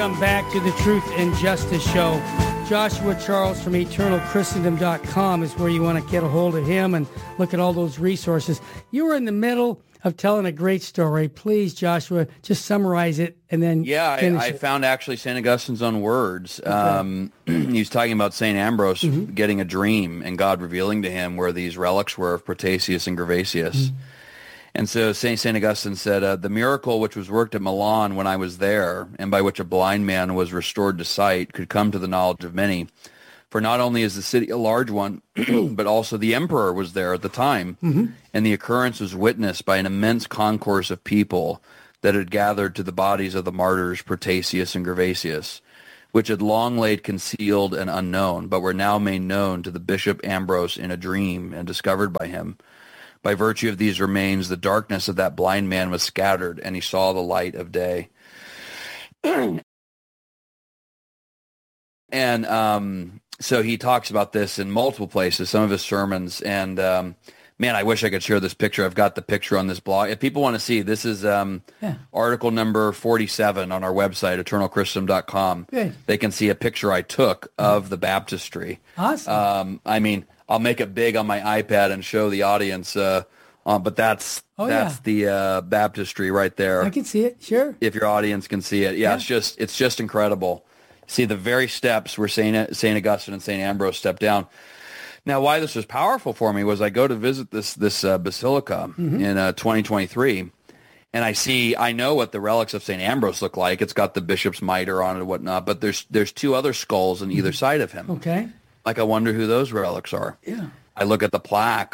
Welcome back to the Truth and Justice Show. Joshua Charles from EternalChristendom.com is where you want to get a hold of him and look at all those resources. You were in the middle of telling a great story. Please, Joshua, just summarize it and then finish I it. found actually St. Augustine's own words. Okay. He was talking about St. Ambrose getting a dream and God revealing to him where these relics were of Protasius and Gervasius. And so St. Augustine said, the miracle which was worked at Milan when I was there, and by which a blind man was restored to sight, could come to the knowledge of many. For not only is the city a large one, but also the emperor was there at the time. And the occurrence was witnessed by an immense concourse of people that had gathered to the bodies of the martyrs Protasius and Gervasius, which had long laid concealed and unknown, but were now made known to the Bishop Ambrose in a dream and discovered by him. By virtue of these remains, the darkness of that blind man was scattered, and he saw the light of day. And so he talks about this in multiple places, some of his sermons. And, man, I wish I could share this picture. I've got the picture on this blog. If people want to see, this is article number 47 on our website, EternalChristendom.com. Good. They can see a picture I took of the baptistry. Awesome. I mean, I'll make it big on my iPad and show the audience, but that's the baptistry right there. I can see it, sure. If your audience can see it. Yeah. It's just incredible. See the very steps where St. Augustine and St. Ambrose stepped down. Now, why this was powerful for me was I go to visit this basilica in 2023, and I know what the relics of St. Ambrose look like. It's got the bishop's mitre on it and whatnot, but there's two other skulls on either side of him. Okay. Like, I wonder who those relics are. Yeah. I look at the plaque.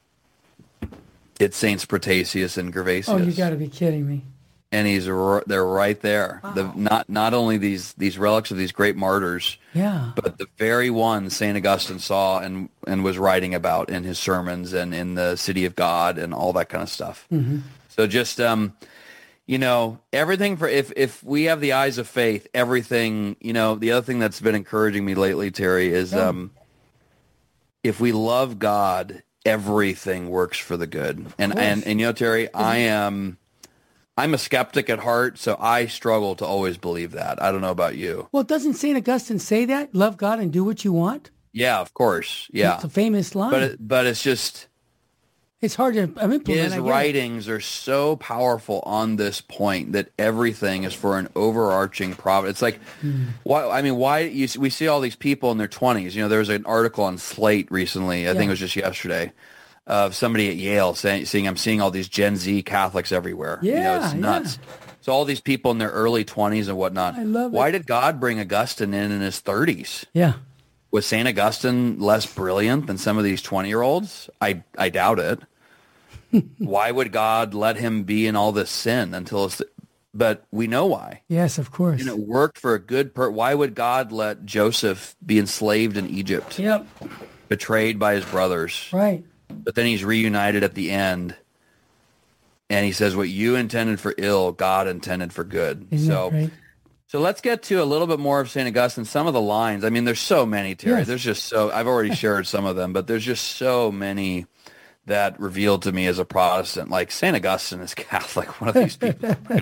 It's Saints Protasius and Gervasius. Oh, you got to be kidding me. And they're right there. Wow. Not only these relics of these great martyrs, but the very one St. Augustine saw and was writing about in his sermons and in the City of God and all that kind of stuff. So just, everything if we have the eyes of faith, everything, the other thing that's been encouraging me lately, Terry, is if we love God, everything works for the good. And Terry, I'm a skeptic at heart, so I struggle to always believe that. I don't know about you. Well, doesn't St. Augustine say that? Love God and do what you want? Yeah, of course. Yeah. It's a famous line. But it's just... It's hard to implement. His writings are so powerful on this point that everything is for an overarching providence. It's like, we see all these people in their 20s. There was an article on Slate recently, I think it was just yesterday, of somebody at Yale saying I'm seeing all these Gen Z Catholics everywhere. It's nuts. So all these people in their early 20s and whatnot. I love it. Why did God bring Augustine in his 30s? Yeah. Was St. Augustine less brilliant than some of these 20-year-olds? I doubt it. Why would God let him be in all this sin but we know why. Yes, of course. It worked for a good why would God let Joseph be enslaved in Egypt? Yep. Betrayed by his brothers. Right. But then he's reunited at the end, and he says, what you intended for ill, God intended for good. Isn't that great? So let's get to a little bit more of St. Augustine, some of the lines. I mean, there's so many, Terry. Yes. There's just I've already shared some of them, but there's just so many that revealed to me as a Protestant. Like, St. Augustine is Catholic. What are these people talking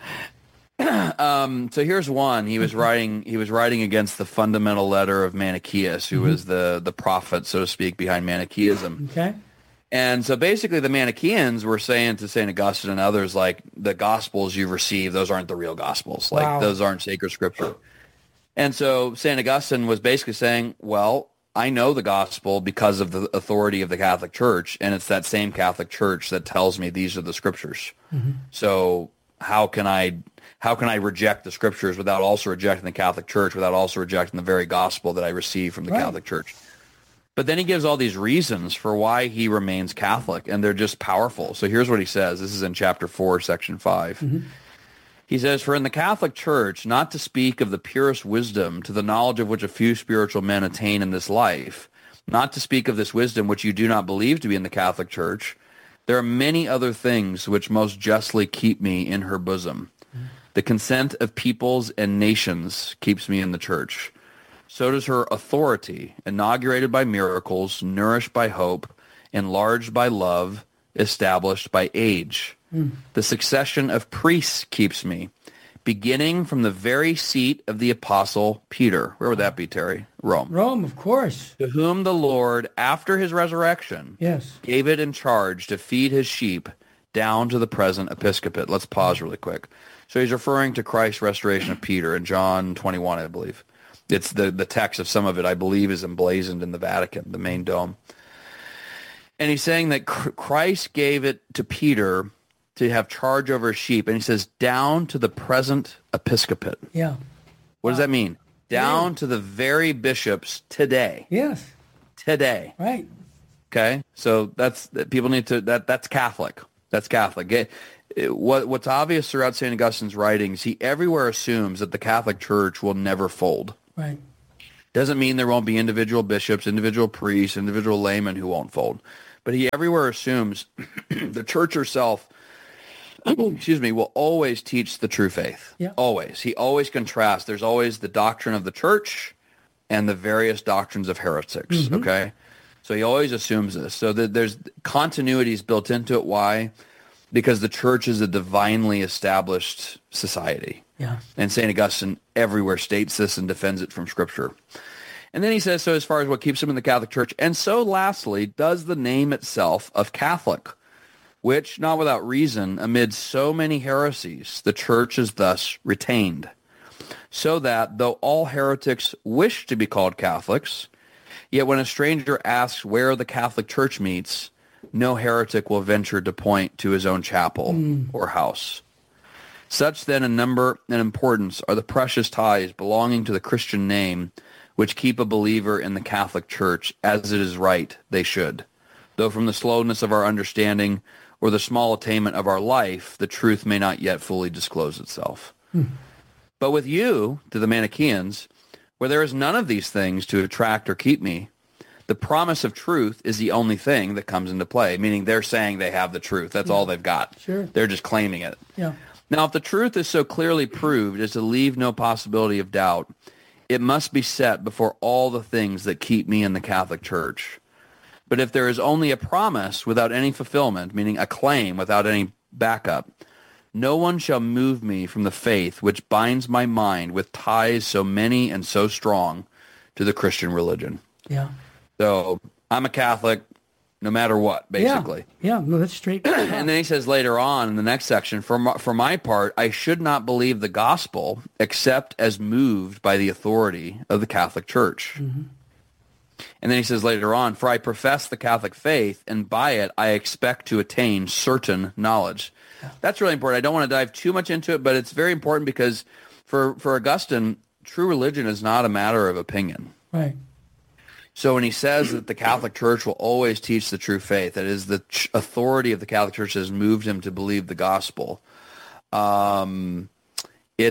about? So here's one. He was writing against the fundamental letter of Manichaeus, who was the prophet, so to speak, behind Manichaeism. Okay. And so basically the Manichaeans were saying to St. Augustine and others, like, the Gospels you've received, those aren't the real Gospels. Like, those aren't sacred scripture. And so St. Augustine was basically saying, well, I know the Gospel because of the authority of the Catholic Church, and it's that same Catholic Church that tells me these are the scriptures. So how can I reject the scriptures without also rejecting the Catholic Church, without also rejecting the very gospel that I received from the Catholic Church? But then he gives all these reasons for why he remains Catholic, and they're just powerful. So here's what he says. This is in chapter 4, section 5. He says, for in the Catholic Church, not to speak of the purest wisdom, to the knowledge of which a few spiritual men attain in this life, not to speak of this wisdom which you do not believe to be in the Catholic Church, there are many other things which most justly keep me in her bosom. The consent of peoples and nations keeps me in the Church. So does her authority, inaugurated by miracles, nourished by hope, enlarged by love, established by age. The succession of priests keeps me, beginning from the very seat of the apostle Peter. Where would that be, Terry? Rome. Rome, of course. To whom the Lord, after his resurrection, gave it in charge to feed his sheep down to the present episcopate. Let's pause really quick. So he's referring to Christ's restoration of Peter in John 21, I believe. It's the text of some of it, I believe, is emblazoned in the Vatican, the main dome. And he's saying that Christ gave it to Peter to have charge over his sheep. And he says, down to the present episcopate. Yeah. What does that mean? Down to the very bishops today. Yes. Today. Right. Okay? So that's Catholic. That's Catholic. What's obvious throughout St. Augustine's writings, he everywhere assumes that the Catholic Church will never fold. Right. Doesn't mean there won't be individual bishops, individual priests, individual laymen who won't fold. But he everywhere assumes the Church herself, will always teach the true faith. Yeah. Always. He always contrasts. There's always the doctrine of the Church and the various doctrines of heretics. Mm-hmm. Okay? So he always assumes this. So that there's continuities built into it. Why? Because the Church is a divinely established society. Yeah. And St. Augustine everywhere states this and defends it from Scripture. And then he says, so as far as what keeps him in the Catholic Church, and so lastly, does the name itself of Catholic, which, not without reason, amid so many heresies, the Church is thus retained, so that, though all heretics wish to be called Catholics, yet when a stranger asks where the Catholic Church meets, no heretic will venture to point to his own chapel or house. Such then in number and importance are the precious ties belonging to the Christian name, which keep a believer in the Catholic Church as it is right they should. Though from the slowness of our understanding or the small attainment of our life, the truth may not yet fully disclose itself. But with you, to the Manichaeans, where there is none of these things to attract or keep me, the promise of truth is the only thing that comes into play, meaning they're saying they have the truth. That's all they've got. Sure. They're just claiming it. Yeah. Now, if the truth is so clearly proved as to leave no possibility of doubt, it must be set before all the things that keep me in the Catholic Church. But if there is only a promise without any fulfillment, meaning a claim without any backup, no one shall move me from the faith which binds my mind with ties so many and so strong to the Christian religion. Yeah. So I'm a Catholic no matter what, basically. Yeah, no, that's straight. And then he says later on in the next section, for my part, I should not believe the gospel except as moved by the authority of the Catholic Church. Mm-hmm. And then he says later on, for I profess the Catholic faith, and by it I expect to attain certain knowledge. Yeah. That's really important. I don't want to dive too much into it, but it's very important because for Augustine, true religion is not a matter of opinion. Right. So when he says that the Catholic Church will always teach the true faith, that is, the authority of the Catholic Church has moved him to believe the gospel. He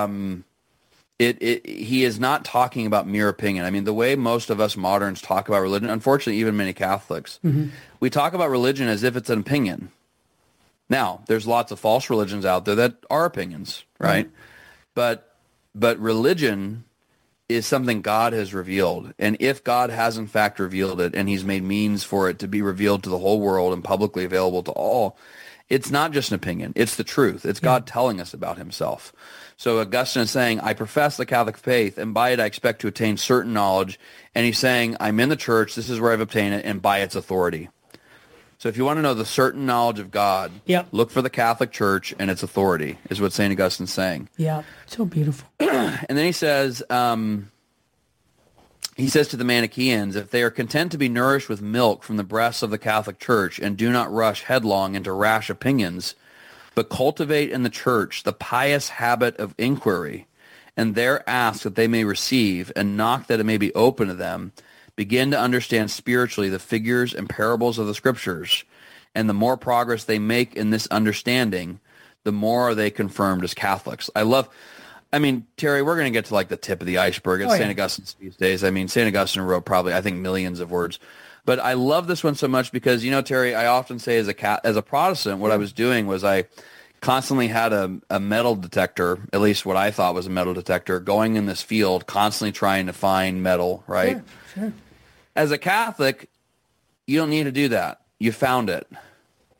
is not talking about mere opinion. I mean, the way most of us moderns talk about religion, unfortunately, even many Catholics, we talk about religion as if it's an opinion. Now, there's lots of false religions out there that are opinions, right? But religion is something God has revealed. And if God has in fact revealed it and he's made means for it to be revealed to the whole world and publicly available to all, it's not just an opinion. It's the truth. It's God telling us about himself. So Augustine is saying, I profess the Catholic faith, and by it I expect to attain certain knowledge. And he's saying, I'm in the church, this is where I've obtained it, and by its authority. So if you want to know the certain knowledge of God, look for the Catholic Church and its authority, is what St. Augustine's saying. Yeah, so beautiful. And then he says to the Manichaeans, if they are content to be nourished with milk from the breasts of the Catholic Church and do not rush headlong into rash opinions, but cultivate in the Church the pious habit of inquiry, and there ask that they may receive, and knock that it may be open to them, begin to understand spiritually the figures and parables of the Scriptures, and the more progress they make in this understanding, the more are they confirmed as Catholics. Terry, we're going to get to like the tip of the iceberg at St. Augustine's feast days. I mean, St. Augustine wrote probably, I think, millions of words. But I love this one so much because, Terry, I often say as a Protestant, what I was doing was I constantly had a metal detector, at least what I thought was a metal detector, going in this field, constantly trying to find metal, right? Sure. As a Catholic, you don't need to do that. You found it.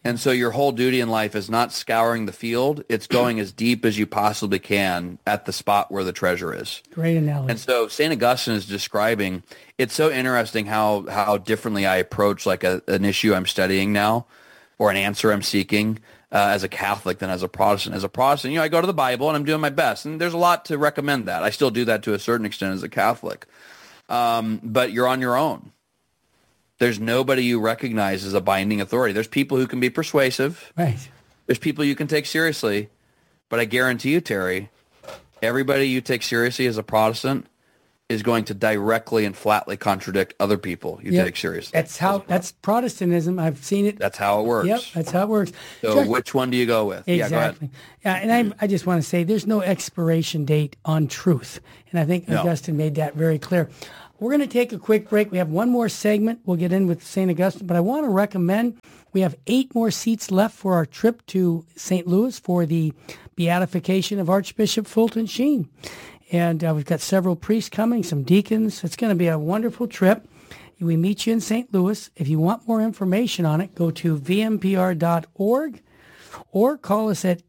And so your whole duty in life is not scouring the field. It's going as deep as you possibly can at the spot where the treasure is. Great analogy. And so St. Augustine is describing, it's so interesting how differently I approach like an issue I'm studying now or an answer I'm seeking as a Catholic than as a Protestant. As a Protestant, I go to the Bible and I'm doing my best. And there's a lot to recommend that. I still do that to a certain extent as a Catholic. But you're on your own. There's nobody you recognize as a binding authority. There's people who can be persuasive. Right. There's people you can take seriously. But I guarantee you, Terry, everybody you take seriously as a Protestant is going to directly and flatly contradict other people you take seriously. That's Protestantism. I've seen it. That's how it works. Yep, that's how it works. So which one do you go with? Exactly. Yeah, go ahead. Yeah, and I just want to say there's no expiration date on truth. And I think Augustine made that very clear. We're going to take a quick break. We have one more segment. We'll get in with St. Augustine, but I want to recommend we have 8 more seats left for our trip to St. Louis for the beatification of Archbishop Fulton Sheen. And we've got several priests coming, some deacons. It's going to be a wonderful trip. We meet you in St. Louis. If you want more information on it, go to vmpr.org or call us at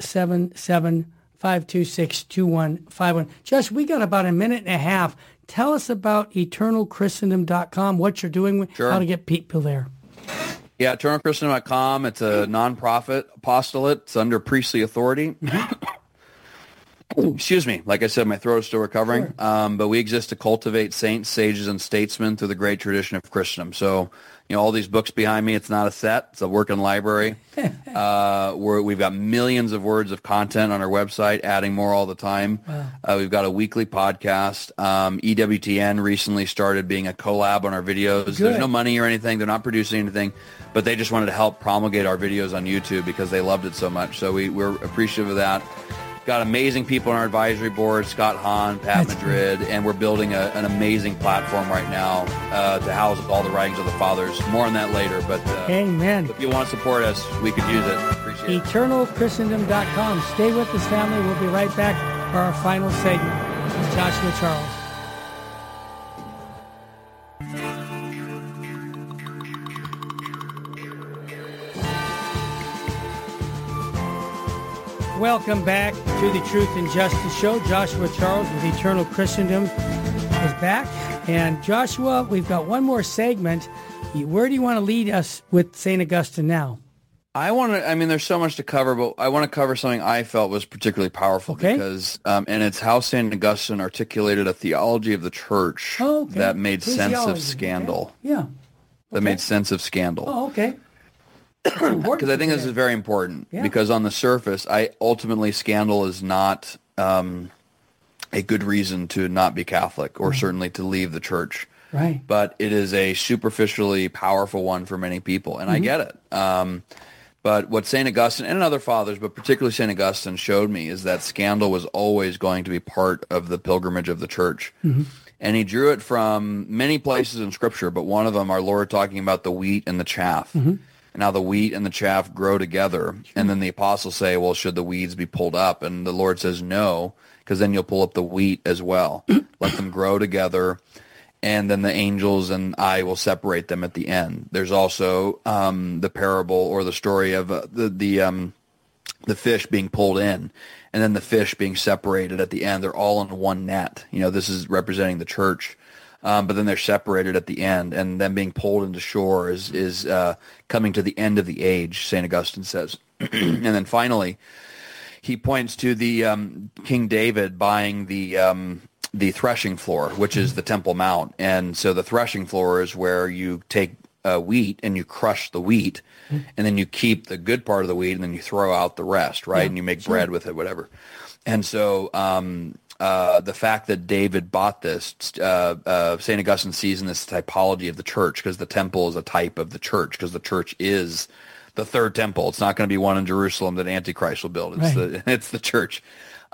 877-526-2151. Josh, we got about a minute and a half. Tell us about eternalchristendom.com, what you're doing, how to get people there. Yeah, eternalchristendom.com. It's a nonprofit apostolate. It's under priestly authority. Excuse me. Like I said, my throat is still recovering. Sure. But we exist to cultivate saints, sages, and statesmen through the great tradition of Christendom. So, all these books behind me, it's not a set. It's a working library. We've got millions of words of content on our website, adding more all the time. Wow. We've got a weekly podcast. EWTN recently started being a collab on our videos. Good. There's no money or anything. They're not producing anything. But they just wanted to help promulgate our videos on YouTube because they loved it so much. So we're appreciative of that. Got amazing people on our advisory board, Scott Hahn, Pat Madrid, and we're building an amazing platform right now to house all the writings of the fathers. More on that later, but Amen. If you want to support us, we could use it. Appreciate it. EternalChristendom.com. Stay with us, family. We'll be right back for our final segment with Joshua Charles. Welcome back to the Truth and Justice Show. Joshua Charles with Eternal Christendom is back. And Joshua, we've got one more segment. Where do you want to lead us with St. Augustine now? There's so much to cover, but I want to cover something I felt was particularly powerful because, and it's how St. Augustine articulated a theology of the church that made sense of scandal. Okay. Yeah. That made sense of scandal. Oh, okay. Because I think this is very important. Yeah. Because on the surface, ultimately scandal is not a good reason to not be Catholic or certainly to leave the church. Right. But it is a superficially powerful one for many people, and I get it. But what St. Augustine and other fathers, but particularly St. Augustine, showed me is that scandal was always going to be part of the pilgrimage of the church. Mm-hmm. And he drew it from many places in Scripture, but one of them, our Lord talking about the wheat and the chaff. Mm-hmm. And how the wheat and the chaff grow together. And then the apostles say, well, should the weeds be pulled up? And the Lord says, no, because then you'll pull up the wheat as well. Let them grow together, and then the angels and I will separate them at the end. There's also the parable or the story of the fish being pulled in, and then the fish being separated at the end. They're all in one net. This is representing the church. But then they're separated at the end, and then being pulled into shore is coming to the end of the age, St. Augustine says. And then finally, he points to the King David buying the threshing floor, which is the Temple Mount. And so the threshing floor is where you take wheat and you crush the wheat, and then you keep the good part of the wheat, and then you throw out the rest, right? Yeah, and you make bread with it, whatever. And so the fact that David bought this, St. Augustine sees in this typology of the church, because the temple is a type of the church, because the church is the third temple. It's not going to be one in Jerusalem that Antichrist will build. It's the church.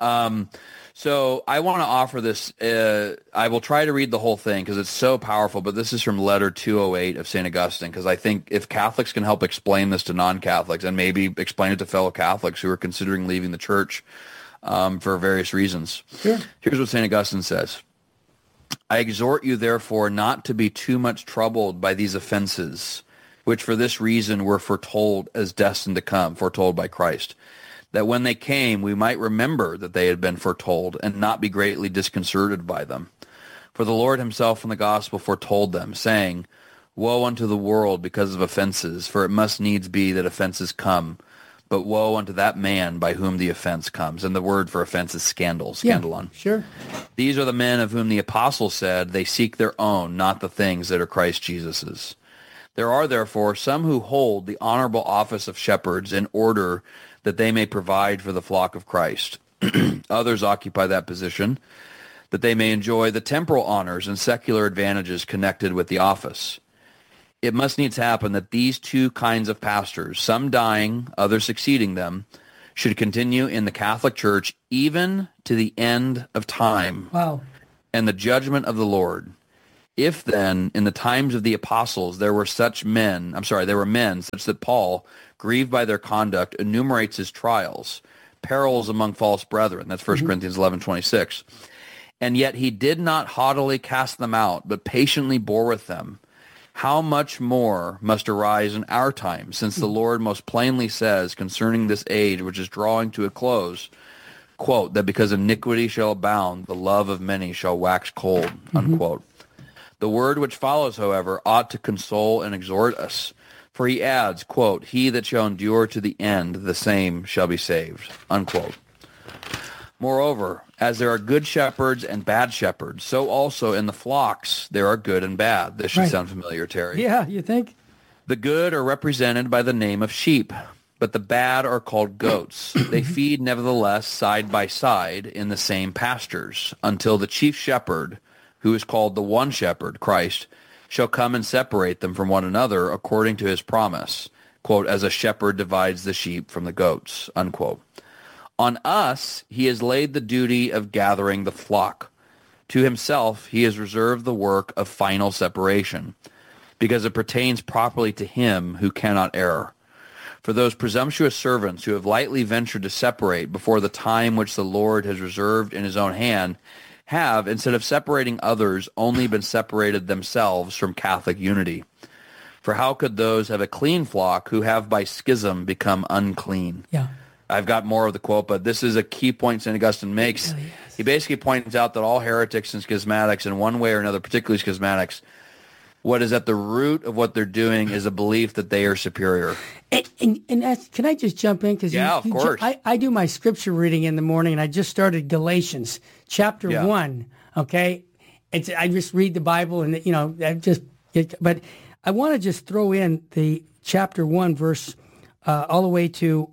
So I want to offer this. I will try to read the whole thing because it's so powerful, but this is from letter 208 of St. Augustine, because I think if Catholics can help explain this to non-Catholics and maybe explain it to fellow Catholics who are considering leaving the church, for various reasons. Sure. Here's what St. Augustine says. I exhort you, therefore, not to be too much troubled by these offenses, which for this reason were foretold as destined to come, foretold by Christ, that when they came we might remember that they had been foretold and not be greatly disconcerted by them. For the Lord himself in the gospel foretold them, saying, Woe unto the world because of offenses, for it must needs be that offenses come. But woe unto that man by whom the offense comes. And the word for offense is scandal, scandalon. Yeah, sure. These are the men of whom the apostles said, they seek their own, not the things that are Christ Jesus's. There are therefore some who hold the honorable office of shepherds in order that they may provide for the flock of Christ. Others occupy that position that they may enjoy the temporal honors and secular advantages connected with the office. It must needs happen that these two kinds of pastors, some dying, others succeeding them, should continue in the Catholic Church even to the end of time. Wow. And the judgment of the Lord. If then, in the times of the apostles, there were men such that Paul, grieved by their conduct, enumerates his trials, perils among false brethren. That's 1 Corinthians 11:26. And yet he did not haughtily cast them out, but patiently bore with them. How much more must arise in our time, since the Lord most plainly says concerning this age which is drawing to a close, quote, that because iniquity shall abound, the love of many shall wax cold, unquote. The word which follows, however, ought to console and exhort us. For he adds, quote, he that shall endure to the end, the same shall be saved, unquote. Moreover, as there are good shepherds and bad shepherds, so also in the flocks there are good and bad. This should sound familiar, Terry. Yeah, you think? The good are represented by the name of sheep, but the bad are called goats. They feed nevertheless side by side in the same pastures, until the chief shepherd, who is called the one shepherd, Christ, shall come and separate them from one another according to his promise, quote, as a shepherd divides the sheep from the goats, unquote. On us he has laid the duty of gathering the flock. To himself he has reserved the work of final separation, because it pertains properly to him who cannot err. For those presumptuous servants who have lightly ventured to separate before the time which the Lord has reserved in his own hand have, instead of separating others, only been separated themselves from Catholic unity. For how could those have a clean flock who have by schism become unclean? Yeah. I've got more of the quote, but this is a key point St. Augustine makes. Oh, yes. He basically points out that all heretics and schismatics, in one way or another, particularly schismatics, what is at the root of what they're doing is a belief that they are superior. And that's, can I just jump in? Because of course. I do my scripture reading in the morning, and I just started Galatians chapter 1. Okay, I just read the Bible, and but I want to just throw in the chapter 1 verse all the way to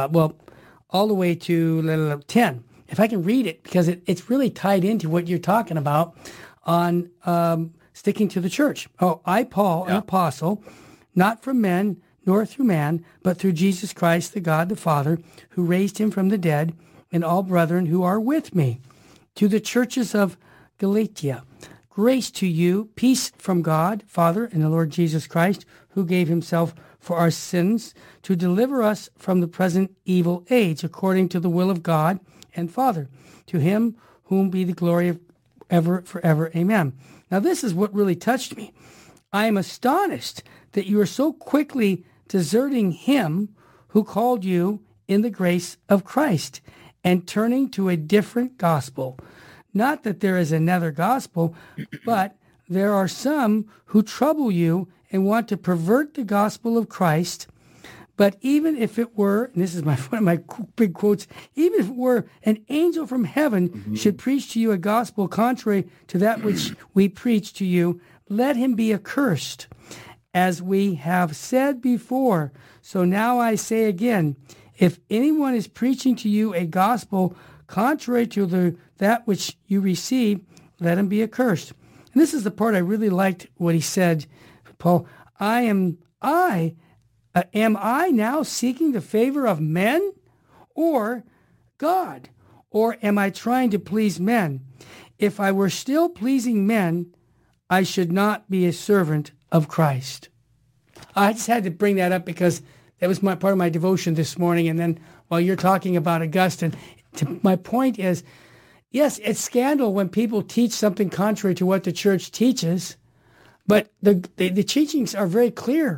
10. If I can read it, because it's really tied into what you're talking about on sticking to the church. Oh, I, Paul, an apostle, not from men, nor through man, but through Jesus Christ, the God, the Father, who raised him from the dead, and all brethren who are with me. To the churches of Galatia, grace to you, peace from God, Father, and the Lord Jesus Christ, who gave himself for our sins to deliver us from the present evil age, according to the will of God and Father. To him whom be the glory of ever, forever. Amen. Now, this is what really touched me. I am astonished that you are so quickly deserting him who called you in the grace of Christ and turning to a different gospel. Not that there is another gospel, but there are some who trouble you and want to pervert the gospel of Christ. But even if it were, and this is one of my big quotes, even if it were an angel from heaven should preach to you a gospel contrary to that which we preach to you, let him be accursed. As we have said before, so now I say again, if anyone is preaching to you a gospel contrary to that which you receive, let him be accursed. And this is the part I really liked what he said, Paul. Am I now seeking the favor of men or God? Or am I trying to please men? If I were still pleasing men, I should not be a servant of Christ. I just had to bring that up because that was part of my devotion this morning. And then while you're talking about Augustine, my point is, yes, it's scandal when people teach something contrary to what the church teaches, but the teachings are very clear.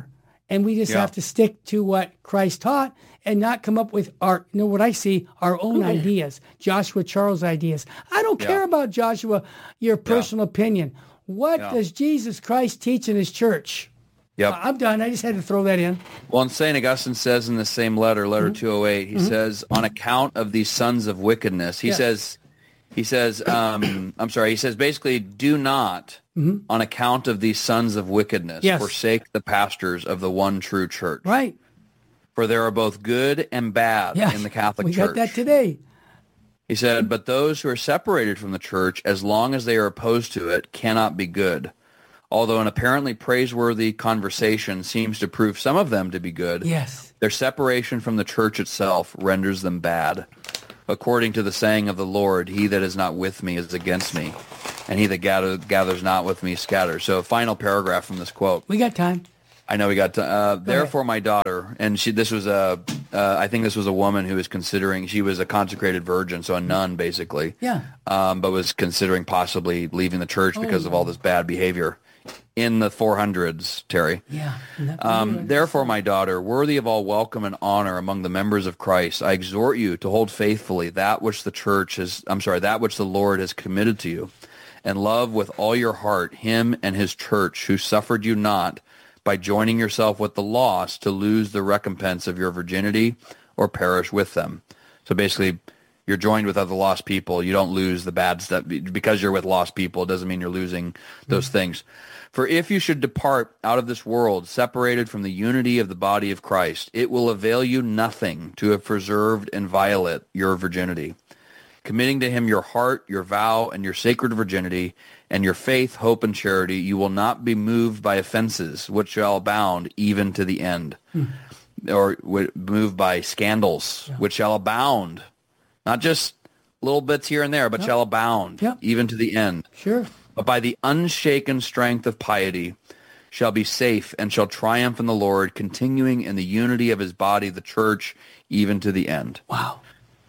And we just have to stick to what Christ taught and not come up with our own ideas, Joshua Charles ideas. I don't care about Joshua, your personal opinion. What does Jesus Christ teach in his church? Yep. I'm done. I just had to throw that in. Well, and St. Augustine says in the same letter 208, he says, on account of these sons of wickedness, he says, basically, do not, on account of these sons of wickedness, forsake the pastors of the one true church. Right. For there are both good and bad in the Catholic Church. We got that today. He said, but those who are separated from the church, as long as they are opposed to it, cannot be good. Although an apparently praiseworthy conversation seems to prove some of them to be good, their separation from the church itself renders them bad. According to the saying of the Lord, he that is not with me is against me, and he that gathers not with me scatters. So a final paragraph from this quote. We got time. I know we got time. Therefore, my daughter, and I think this was a woman who was considering, she was a consecrated virgin, so a nun basically, but was considering possibly leaving the church because of all this bad behavior. In the 400s, Terry. Therefore, my daughter, worthy of all welcome and honor among the members of Christ, I exhort you to hold faithfully that which the Lord has committed to you, and love with all your heart him and his church, who suffered you not by joining yourself with the lost to lose the recompense of your virginity or perish with them. So basically, you're joined with other lost people. You don't lose the bad stuff. Because you're with lost people, it doesn't mean you're losing those things. For if you should depart out of this world, separated from the unity of the body of Christ, it will avail you nothing to have preserved inviolate your virginity. Committing to him your heart, your vow, and your sacred virginity, and your faith, hope, and charity, you will not be moved by offenses, which shall abound even to the end. Or moved by scandals, which shall abound. Not just little bits here and there, but shall abound even to the end. Sure. But by the unshaken strength of piety shall be safe and shall triumph in the Lord, continuing in the unity of his body, the church, even to the end. Wow.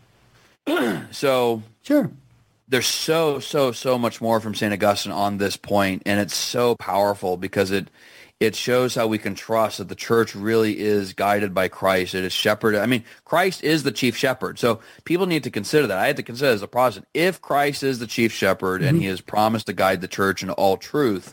So sure. There's so much more from St. Augustine on this point, and it's so powerful because it shows how we can trust that the church really is guided by Christ. It is shepherded. I mean, Christ is the chief shepherd. So people need to consider that. I had to consider as a Protestant, if Christ is the chief shepherd and he has promised to guide the church into all truth,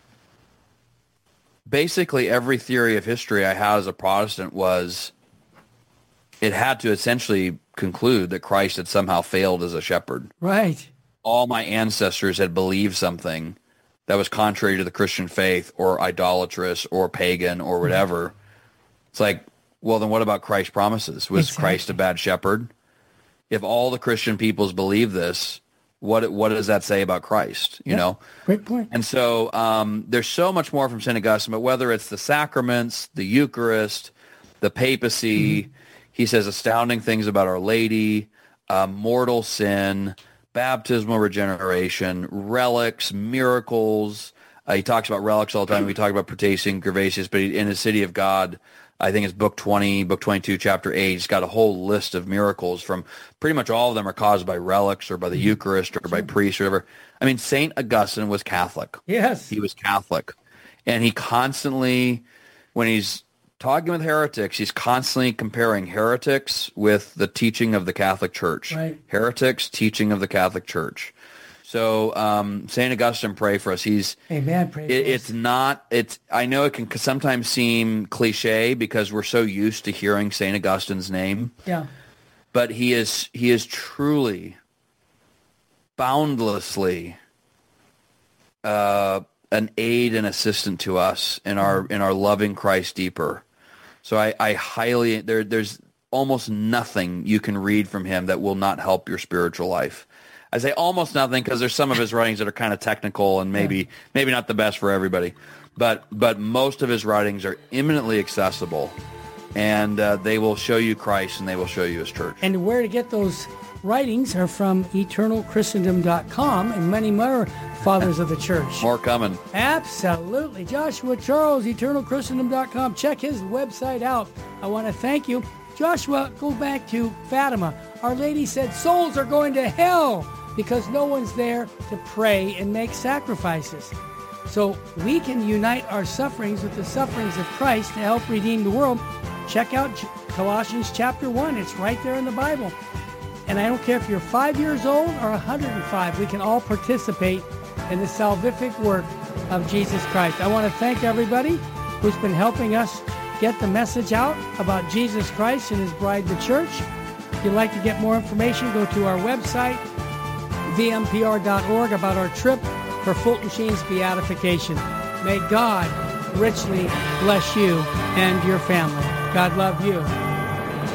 basically every theory of history I had as a Protestant was it had to essentially conclude that Christ had somehow failed as a shepherd. Right. All my ancestors had believed something that was contrary to the Christian faith or idolatrous or pagan or whatever. It's like, well, then what about Christ's promises? Was Christ a bad shepherd? If all the Christian peoples believe this, what does that say about Christ? You know? Great point. And so there's so much more from St. Augustine, but whether it's the sacraments, the Eucharist, the papacy, he says astounding things about Our Lady, mortal sin, baptismal regeneration, relics, miracles. He talks about relics all the time. We talk about Protasian, Gervasius, but in his City of God, I think it's book 22, chapter 8, he's got a whole list of miracles from pretty much all of them are caused by relics or by the Eucharist or by priests or whatever. I mean, St. Augustine was Catholic. Yes. He was Catholic. And he constantly, when he's talking with heretics, he's constantly comparing heretics with the teaching of the Catholic Church. Right. Heretics, teaching of the Catholic Church. So St. Augustine, pray for us. Amen. Pray for us. I know it can sometimes seem cliche because we're so used to hearing St. Augustine's name. Yeah. But he is truly, boundlessly an aid and assistant to us in our loving Christ deeper. So I highly, there's almost nothing you can read from him that will not help your spiritual life. I say almost nothing because there's some of his writings that are kind of technical and maybe not the best for everybody. But most of his writings are eminently accessible, and they will show you Christ and they will show you his church. And where to get those writings are from eternalchristendom.com and many more fathers of the church. More coming. Absolutely. Joshua Charles, eternalchristendom.com. Check his website out. I want to thank you. Joshua, go back to Fatima. Our Lady said souls are going to hell because no one's there to pray and make sacrifices. so we can unite our sufferings with the sufferings of Christ to help redeem the world. Check out Colossians chapter 1. It's right there in the Bible. And I don't care if you're 5 years old or 105, we can all participate in the salvific work of Jesus Christ. I want to thank everybody who's been helping us get the message out about Jesus Christ and his bride, the church. If you'd like to get more information, go to our website, vmpr.org, about our trip for Fulton Sheen's beatification. May God richly bless you and your family. God love you.